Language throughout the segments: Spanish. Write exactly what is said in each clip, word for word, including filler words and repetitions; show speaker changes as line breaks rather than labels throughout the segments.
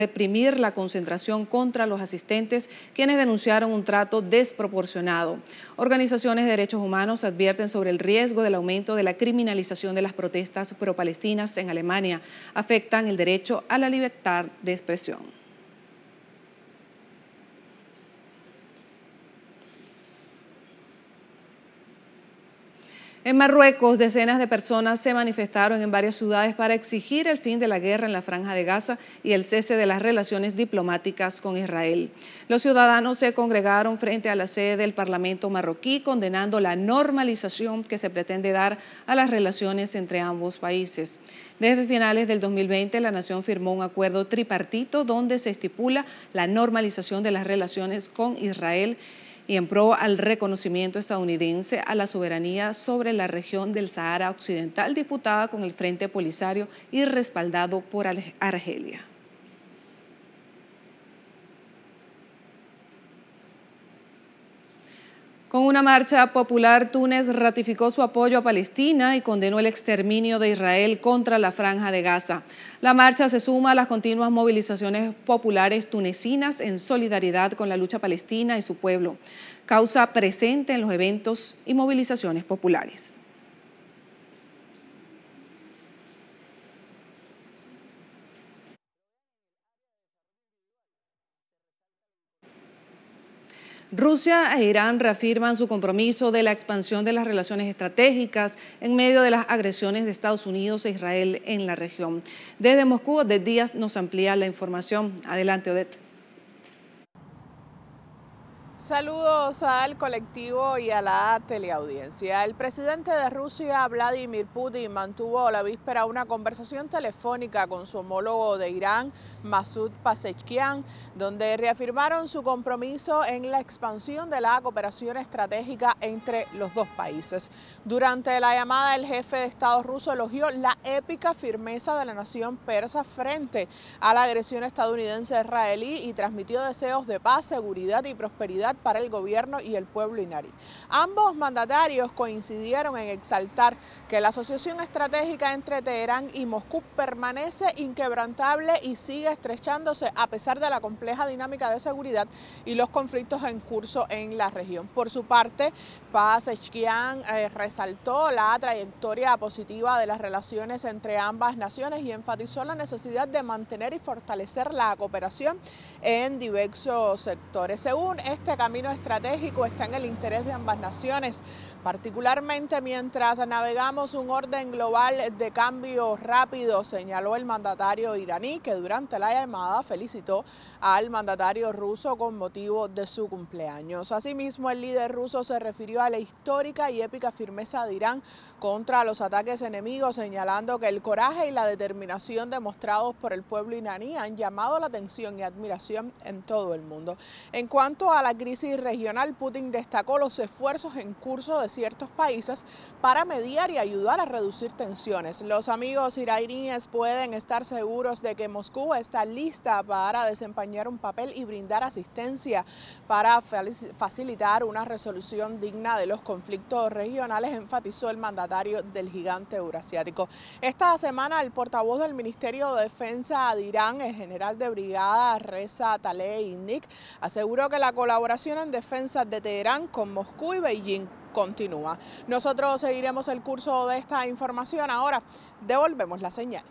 reprimir la concentración contra los asistentes, quienes denunciaron un trato desproporcionado. Organizaciones de derechos humanos advierten sobre el riesgo del aumento de la criminalización de las protestas pro-palestinas en Alemania. Afectan el derecho a la libertad de expresión. En Marruecos, decenas de personas se manifestaron en varias ciudades para exigir el fin de la guerra en la Franja de Gaza y el cese de las relaciones diplomáticas con Israel. Los ciudadanos se congregaron frente a la sede del Parlamento marroquí, condenando la normalización que se pretende dar a las relaciones entre ambos países. Desde finales del dos mil veinte, la nación firmó un acuerdo tripartito donde se estipula la normalización de las relaciones con Israel y en pro al reconocimiento estadounidense a la soberanía sobre la región del Sahara Occidental, disputada con el Frente Polisario y respaldado por Argelia. Con una marcha popular, Túnez ratificó su apoyo a Palestina y condenó el exterminio de Israel contra la Franja de Gaza. La marcha se suma a las continuas movilizaciones populares tunecinas en solidaridad con la lucha palestina y su pueblo, causa presente en los eventos y movilizaciones populares. Rusia e Irán reafirman su compromiso de la expansión de las relaciones estratégicas en medio de las agresiones de Estados Unidos e Israel en la región. Desde Moscú, Odette Díaz nos amplía la información. Adelante, Odette.
Saludos al colectivo y a la teleaudiencia. El presidente de Rusia, Vladimir Putin, mantuvo la víspera una conversación telefónica con su homólogo de Irán, Masoud Pezeshkian, donde reafirmaron su compromiso en la expansión de la cooperación estratégica entre los dos países. Durante la llamada, el jefe de Estado ruso elogió la épica firmeza de la nación persa frente a la agresión estadounidense israelí y transmitió deseos de paz, seguridad y prosperidad para el gobierno y el pueblo iraní. Ambos mandatarios coincidieron en exaltar que la asociación estratégica entre Teherán y Moscú permanece inquebrantable y sigue estrechándose a pesar de la compleja dinámica de seguridad y los conflictos en curso en la región. Por su parte, Pezeshkian eh, resaltó la trayectoria positiva de las relaciones entre ambas naciones y enfatizó la necesidad de mantener y fortalecer la cooperación en diversos sectores. Según este camino estratégico está en el interés de ambas naciones, particularmente mientras navegamos un orden global de cambio rápido, señaló el mandatario iraní, que durante la llamada felicitó al mandatario ruso con motivo de su cumpleaños. Asimismo, el líder ruso se refirió a la histórica y épica firmeza de Irán contra los ataques enemigos, señalando que el coraje y la determinación demostrados por el pueblo iraní han llamado la atención y admiración en todo el mundo. En cuanto a la crisis regional, Putin destacó los esfuerzos en curso de ciertos países para mediar y ayudar a reducir tensiones. Los amigos iraníes pueden estar seguros de que Moscú está lista para desempeñar un papel y brindar asistencia para facilitar una resolución digna de los conflictos regionales, enfatizó el mandatario del gigante eurasiático. Esta semana, el portavoz del Ministerio de Defensa de Irán, el general de brigada Reza Talehi-Nik, aseguró que la colaboración en defensa de Teherán con Moscú y Beijing continúa. Nosotros seguiremos el curso de esta información. Ahora devolvemos la señal.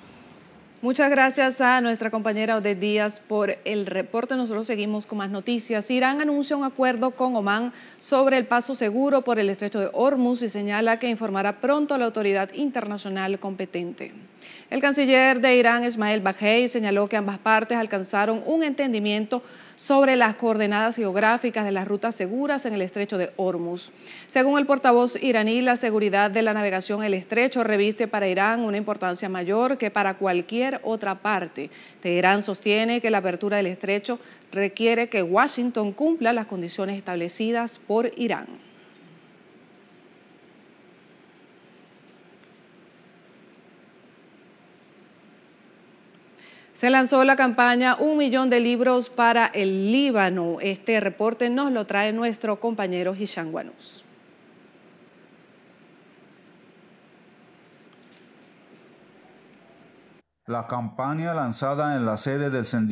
Muchas gracias a nuestra compañera Odette Díaz por el reporte. Nosotros seguimos con más noticias. Irán anuncia un acuerdo con Omán sobre el paso seguro por el estrecho de Hormuz y señala que informará pronto a la autoridad internacional competente. El canciller de Irán, Ismail Baghei, señaló que ambas partes alcanzaron un entendimiento sobre las coordenadas geográficas de las rutas seguras en el estrecho de Hormuz. Según el portavoz iraní, la seguridad de la navegación en el estrecho reviste para Irán una importancia mayor que para cualquier otra parte. Teherán sostiene que la apertura del estrecho requiere que Washington cumpla las condiciones establecidas por Irán. Se lanzó la campaña Un Millón de Libros para el Líbano. Este reporte nos lo trae nuestro compañero Hisham Guanús.
La campaña lanzada en la sede del